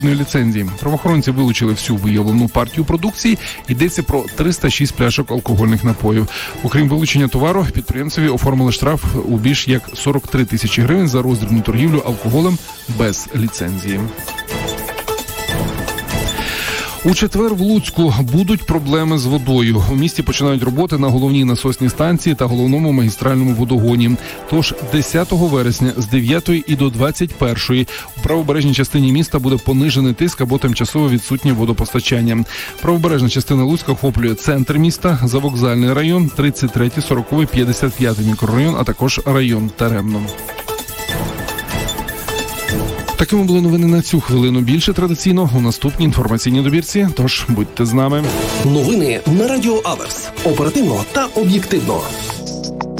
ліцензії. Правоохоронці вилучили всю виявлену партію продукції. Йдеться про 306 пляшок алкогольних напоїв. Окрім вилучення товару, підприємцеві оформили штраф у більш як 43 тисячі гривень за роздрібну торгівлю алкоголем без ліцензії. У четвер в Луцьку будуть проблеми з водою. У місті починають роботи на головній насосній станції та головному магістральному водогоні. Тож 10 вересня з 9 і до 21 у правобережній частині міста буде понижений тиск або тимчасово відсутнє водопостачання. Правобережна частина Луцька охоплює центр міста, Завокзальний район, 33, 40, 55 мікрорайон, а також район Теремно. Такими були новини на цю хвилину. Більше традиційно у наступній інформаційній добірці. Тож будьте з нами. Новини на Радіо Аверс. Оперативно та об'єктивно.